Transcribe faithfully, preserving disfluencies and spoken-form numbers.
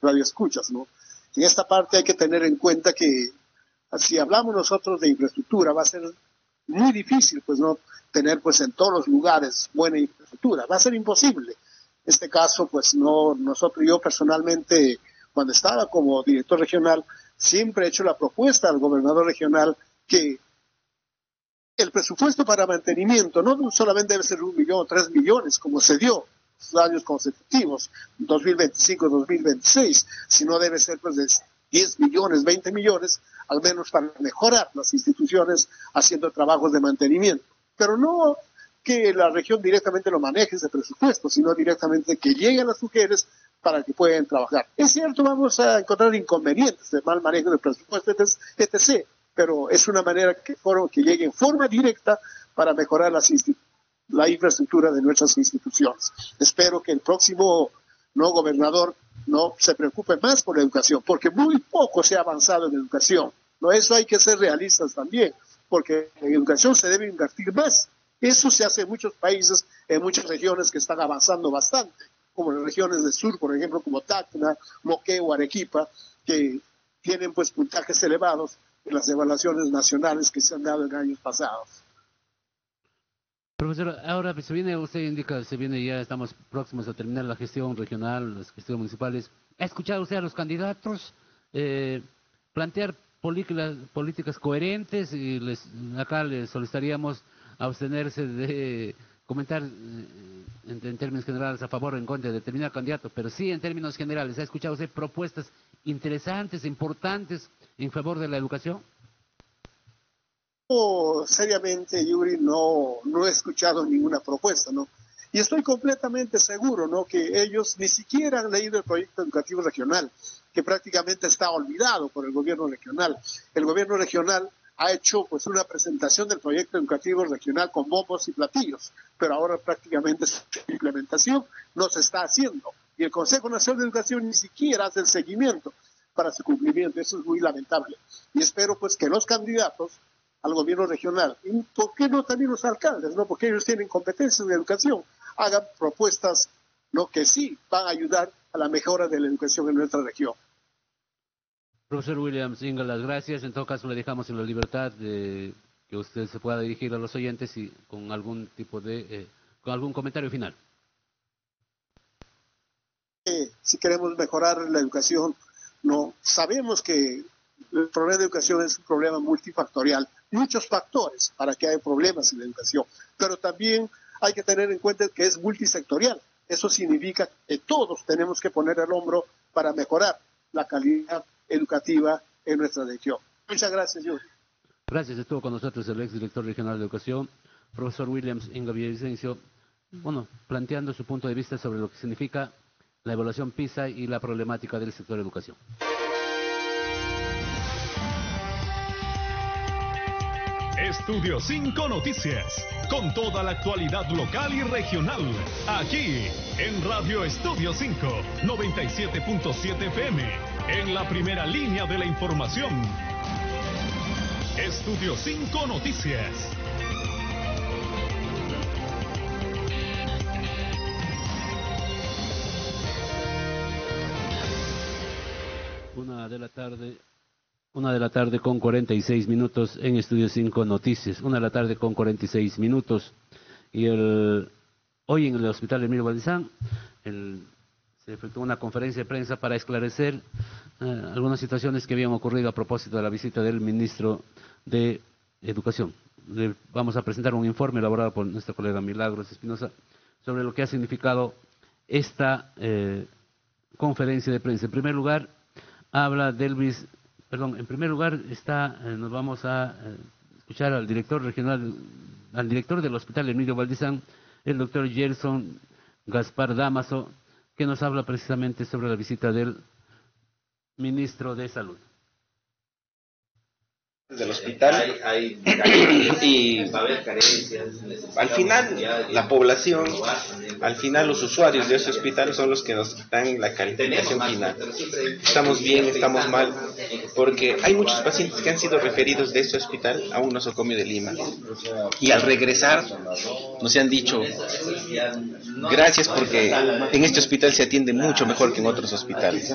radioescuchas, ¿no? En esta parte hay que tener en cuenta que si hablamos nosotros de infraestructura, va a ser muy difícil, pues, no tener, pues, en todos los lugares buena infraestructura. Va a ser imposible. En este caso, pues, no, nosotros, yo personalmente, cuando estaba como director regional, siempre he hecho la propuesta al gobernador regional que el presupuesto para mantenimiento no solamente debe ser un millón o tres millones, como se dio años consecutivos, dos mil veinticinco dos mil veintiséis, sino debe ser, pues, de diez millones, veinte millones, al menos para mejorar las instituciones haciendo trabajos de mantenimiento. Pero no que la región directamente lo maneje ese presupuesto, sino directamente que lleguen a las mujeres para que puedan trabajar. Es cierto, vamos a encontrar inconvenientes de mal manejo del presupuesto, etcétera, pero es una manera que, que llegue en forma directa para mejorar las la infraestructura de nuestras instituciones. Espero que el próximo no gobernador no se preocupe más por la educación, porque muy poco se ha avanzado en educación. No, eso hay que ser realistas también, porque en educación se debe invertir más. Eso se hace en muchos países, en muchas regiones que están avanzando bastante, como las regiones del sur, por ejemplo, como Tacna, Moquegua, Arequipa, que tienen, pues, puntajes elevados en las evaluaciones nacionales que se han dado en años pasados. Profesor, ahora se viene, usted indica, se viene ya, estamos próximos a terminar la gestión regional, las gestiones municipales. ¿Ha escuchado usted a los candidatos eh, plantear políticas, políticas coherentes? Y les, acá les solicitaríamos abstenerse de comentar eh, en, en términos generales a favor o en contra de determinado candidato, pero sí en términos generales. ¿Ha escuchado usted propuestas interesantes, importantes en favor de la educación? Oh, seriamente, Yuri, no, no he escuchado ninguna propuesta, ¿no? Y estoy completamente seguro, ¿no?, que ellos ni siquiera han leído el proyecto educativo regional, que prácticamente está olvidado por el gobierno regional. El gobierno regional ha hecho, pues, una presentación del proyecto educativo regional con bombos y platillos, pero ahora prácticamente su implementación no se está haciendo. Y el Consejo Nacional de Educación ni siquiera hace el seguimiento para su cumplimiento. Eso es muy lamentable. Y espero, pues, que los candidatos al gobierno regional, y por qué no también los alcaldes, ¿no?, porque ellos tienen competencias de educación, hagan propuestas, ¿no?, que sí van a ayudar a la mejora de la educación en nuestra región. Profesor Williams Inga, las gracias. En todo caso, le dejamos en la libertad de que usted se pueda dirigir a los oyentes y con algún tipo de, eh, con algún comentario final. Eh, si queremos mejorar la educación, no sabemos que el problema de educación es un problema multifactorial, muchos factores para que haya problemas en la educación, pero también hay que tener en cuenta que es multisectorial. Eso significa que todos tenemos que poner el hombro para mejorar la calidad educativa en nuestra región. Muchas gracias, Yuri. Gracias. Estuvo con nosotros el exdirector regional de educación, profesor Williams Inga Villavicencio, bueno, planteando su punto de vista sobre lo que significa la evaluación PISA y la problemática del sector educación. Estudio cinco Noticias, con toda la actualidad local y regional, aquí en Radio Estudio cinco, noventa y siete punto siete F M, en la primera línea de la información. Estudio cinco Noticias. Una de la tarde... Una de la tarde con cuarenta y seis minutos en Estudio cinco Noticias. Una de la tarde con cuarenta y seis minutos. Y el, hoy en el Hospital Emilio Valdizán el, se efectuó una conferencia de prensa para esclarecer eh, algunas situaciones que habían ocurrido a propósito de la visita del ministro de Educación. Le vamos a presentar un informe elaborado por nuestra colega Milagros Espinosa sobre lo que ha significado esta eh, conferencia de prensa. En primer lugar, habla Delvis... Perdón, en primer lugar está, eh, nos vamos a eh, escuchar al director regional, al director del Hospital Emilio Valdizán, el doctor Gerson Gaspar Damaso, que nos habla precisamente sobre la visita del ministro de Salud. Del hospital y al final la población, al final los usuarios de ese hospital son los que nos dan la calificación final. Estamos bien, estamos mal, porque hay muchos pacientes que han sido referidos de este hospital a un nosocomio de Lima y al regresar nos han dicho gracias porque en este hospital se atiende mucho mejor que en otros hospitales.